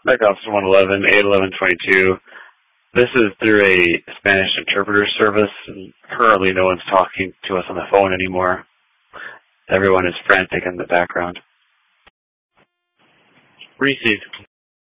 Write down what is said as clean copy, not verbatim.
Mech Officer 111, 81122. This is through a Spanish interpreter service, and currently no one's talking to us on the phone anymore. Everyone is frantic in the background. Received.